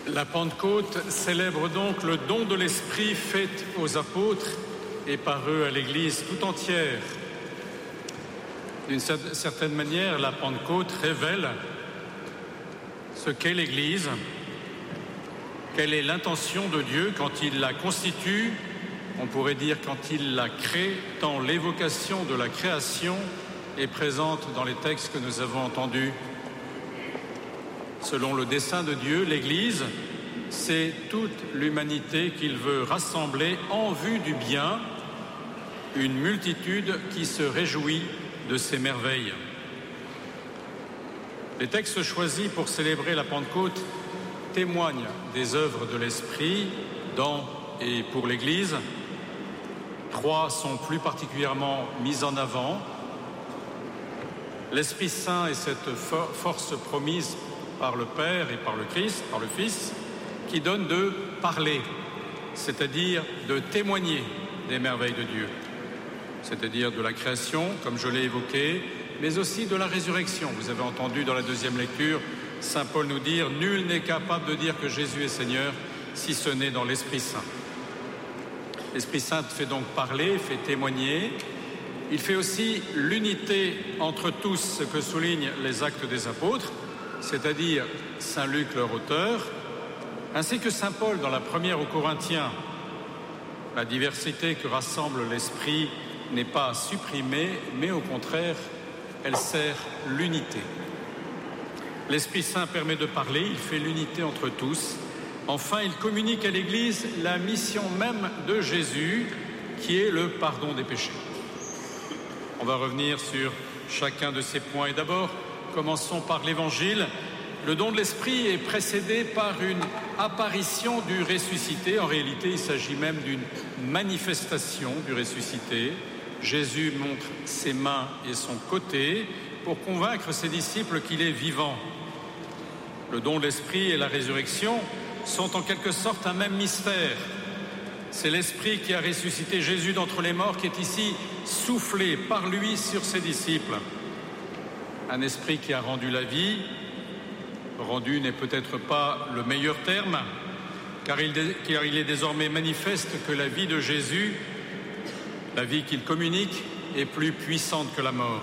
La Pentecôte célèbre donc le don de l'Esprit fait aux apôtres et par eux à l'Église tout entière. D'une certaine manière, la Pentecôte révèle ce qu'est l'Église, quelle est l'intention de Dieu quand il la constitue, on pourrait dire quand il la crée, tant l'évocation de la création est présente dans les textes que nous avons entendus. Selon le dessein de Dieu, l'Église, c'est toute l'humanité qu'il veut rassembler en vue du bien, une multitude qui se réjouit de ses merveilles. Les textes choisis pour célébrer la Pentecôte témoignent des œuvres de l'Esprit dans et pour l'Église. 3 sont plus particulièrement mis en avant. L'Esprit Saint est cette force promise par le Père et par le Christ, par le Fils, qui donne de parler, c'est-à-dire de témoigner des merveilles de Dieu, c'est-à-dire de la création, comme je l'ai évoqué, mais aussi de la résurrection. Vous avez entendu dans la deuxième lecture, Saint Paul nous dire « Nul n'est capable de dire que Jésus est Seigneur, si ce n'est dans l'Esprit Saint ». L'Esprit Saint fait donc parler, fait témoigner. Il fait aussi l'unité entre tous, ce que soulignent les Actes des Apôtres, c'est-à-dire Saint Luc, leur auteur, ainsi que Saint Paul dans la première aux Corinthiens. La diversité que rassemble l'Esprit n'est pas supprimée, mais au contraire, elle sert l'unité. L'Esprit Saint permet de parler, il fait l'unité entre tous. Enfin, il communique à l'Église la mission même de Jésus, qui est le pardon des péchés. On va revenir sur chacun de ces points. Et d'abord, commençons par l'Évangile. Le don de l'Esprit est précédé par une apparition du ressuscité. En réalité, il s'agit même d'une manifestation du ressuscité. Jésus montre ses mains et son côté pour convaincre ses disciples qu'il est vivant. Le don de l'Esprit et la résurrection sont en quelque sorte un même mystère. C'est l'Esprit qui a ressuscité Jésus d'entre les morts qui est ici soufflé par lui sur ses disciples. Un esprit qui a rendu la vie. Rendu n'est peut-être pas le meilleur terme, car il est désormais manifeste que la vie de Jésus, la vie qu'il communique, est plus puissante que la mort.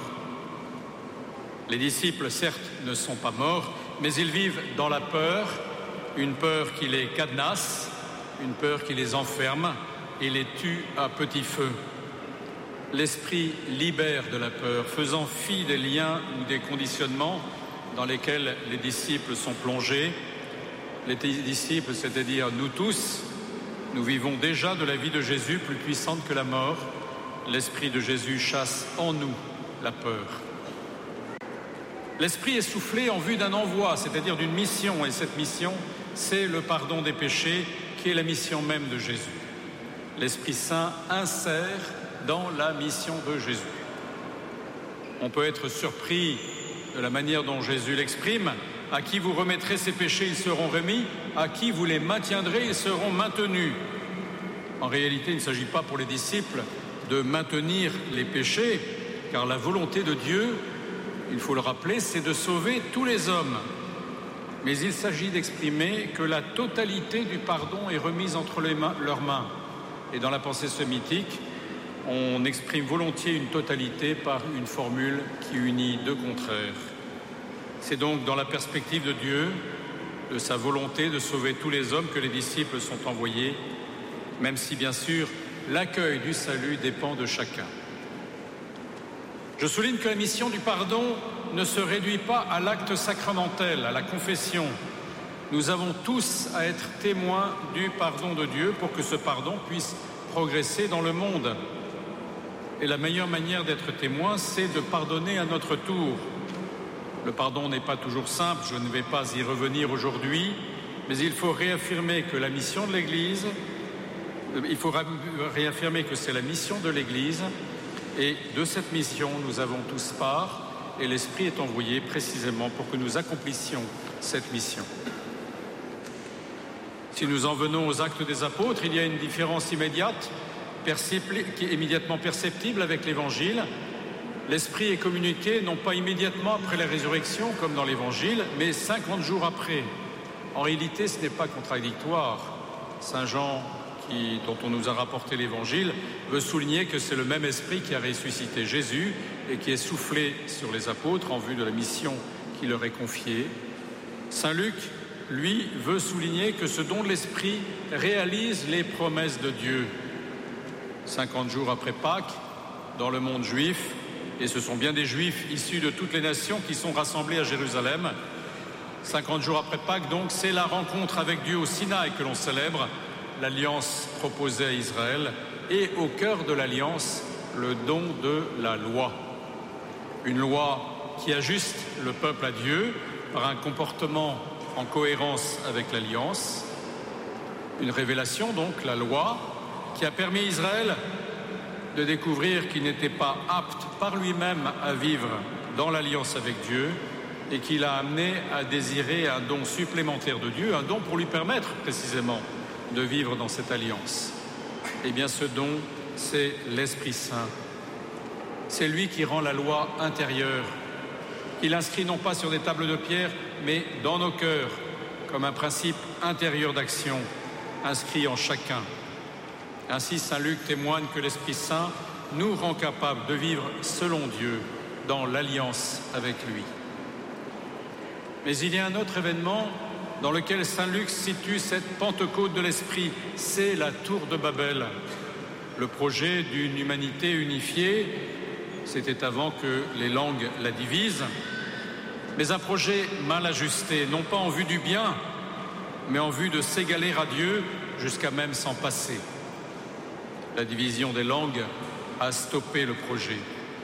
Les disciples, certes, ne sont pas morts, mais ils vivent dans la peur, une peur qui les cadenasse, une peur qui les enferme et les tue à petit feu. L'Esprit libère de la peur, faisant fi des liens ou des conditionnements dans lesquels les disciples sont plongés. Les disciples, c'est-à-dire nous tous, nous vivons déjà de la vie de Jésus plus puissante que la mort. L'Esprit de Jésus chasse en nous la peur. L'Esprit est soufflé en vue d'un envoi, c'est-à-dire d'une mission, et cette mission, c'est le pardon des péchés, qui est la mission même de Jésus. L'Esprit Saint insère dans la mission de Jésus. On peut être surpris de la manière dont Jésus l'exprime. À qui vous remettrez ces péchés, ils seront remis. À qui vous les maintiendrez, ils seront maintenus. En réalité, il ne s'agit pas pour les disciples de maintenir les péchés, car la volonté de Dieu, il faut le rappeler, c'est de sauver tous les hommes. Mais il s'agit d'exprimer que la totalité du pardon est remise entre leurs mains. Et dans la pensée sémitique, on exprime volontiers une totalité par une formule qui unit deux contraires. C'est donc dans la perspective de Dieu, de sa volonté de sauver tous les hommes que les disciples sont envoyés, même si bien sûr l'accueil du salut dépend de chacun. Je souligne que la mission du pardon ne se réduit pas à l'acte sacramentel, à la confession. Nous avons tous à être témoins du pardon de Dieu pour que ce pardon puisse progresser dans le monde. Et la meilleure manière d'être témoin, c'est de pardonner à notre tour. Le pardon n'est pas toujours simple, je ne vais pas y revenir aujourd'hui, mais il faut réaffirmer que la mission de l'Église, il faut réaffirmer que c'est la mission de l'Église, et de cette mission, nous avons tous part, et l'Esprit est envoyé précisément pour que nous accomplissions cette mission. Si nous en venons aux Actes des Apôtres, il y a une différence immédiate, qui est immédiatement perceptible avec l'Évangile. L'Esprit est communiqué non pas immédiatement après la résurrection, comme dans l'Évangile, mais 50 jours après. en réalité, ce n'est pas contradictoire. Saint Jean, dont on nous a rapporté l'Évangile, veut souligner que c'est le même esprit qui a ressuscité Jésus et qui est soufflé sur les apôtres en vue de la mission qui leur est confiée. Saint Luc, lui, veut souligner que ce don de l'Esprit réalise les promesses de Dieu. 50 jours après Pâques, dans le monde juif, et ce sont bien des Juifs issus de toutes les nations qui sont rassemblés à Jérusalem, 50 jours après Pâques, donc, c'est la rencontre avec Dieu au Sinaï que l'on célèbre, l'alliance proposée à Israël, et au cœur de l'alliance, le don de la loi. Une loi qui ajuste le peuple à Dieu par un comportement en cohérence avec l'alliance. Une révélation, donc, la loi, qui a permis à Israël de découvrir qu'il n'était pas apte par lui-même à vivre dans l'alliance avec Dieu et qui l'a amené à désirer un don supplémentaire de Dieu, un don pour lui permettre précisément de vivre dans cette alliance. Eh bien, ce don, c'est l'Esprit Saint. C'est lui qui rend la loi intérieure. Il inscrit non pas sur des tables de pierre, mais dans nos cœurs, comme un principe intérieur d'action, inscrit en chacun. Ainsi, saint Luc témoigne que l'Esprit Saint nous rend capables de vivre selon Dieu, dans l'alliance avec lui. Mais il y a un autre événement dans lequel saint Luc situe cette Pentecôte de l'Esprit, c'est la Tour de Babel. Le projet d'une humanité unifiée, c'était avant que les langues la divisent, mais un projet mal ajusté, non pas en vue du bien, mais en vue de s'égaler à Dieu, jusqu'à même s'en passer. La division des langues a stoppé le projet.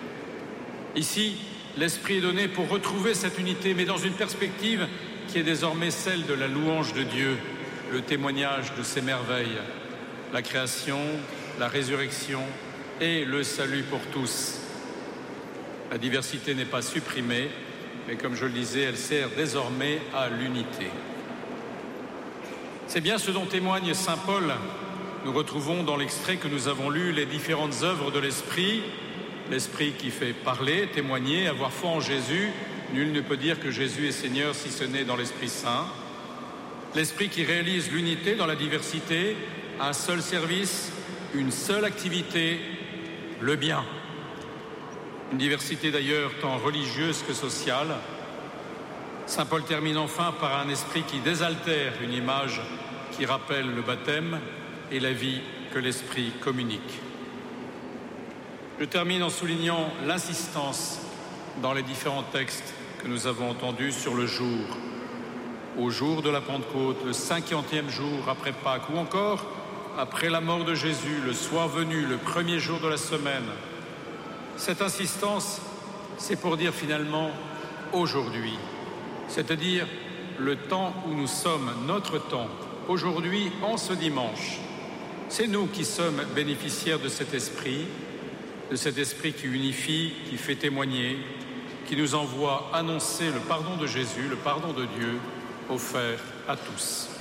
Ici, l'Esprit est donné pour retrouver cette unité, mais dans une perspective qui est désormais celle de la louange de Dieu, le témoignage de ses merveilles, la création, la résurrection et le salut pour tous. La diversité n'est pas supprimée, mais comme je le disais, elle sert désormais à l'unité. C'est bien ce dont témoigne saint Paul. Nous retrouvons dans l'extrait que nous avons lu les différentes œuvres de l'Esprit, l'Esprit qui fait parler, témoigner, avoir foi en Jésus. Nul ne peut dire que Jésus est Seigneur si ce n'est dans l'Esprit Saint. L'Esprit qui réalise l'unité dans la diversité, un seul service, une seule activité, le bien. Une diversité d'ailleurs tant religieuse que sociale. Saint Paul termine enfin par un esprit qui désaltère, une image qui rappelle le baptême et la vie que l'Esprit communique. Je termine en soulignant l'insistance dans les différents textes que nous avons entendus sur le jour. Au jour de la Pentecôte, le 50e jour après Pâques, ou encore après la mort de Jésus, le soir venu, le premier jour de la semaine. Cette insistance, c'est pour dire finalement aujourd'hui, c'est-à-dire le temps où nous sommes, notre temps, aujourd'hui, en ce dimanche. C'est nous qui sommes bénéficiaires de cet esprit qui unifie, qui fait témoigner, qui nous envoie annoncer le pardon de Jésus, le pardon de Dieu, offert à tous.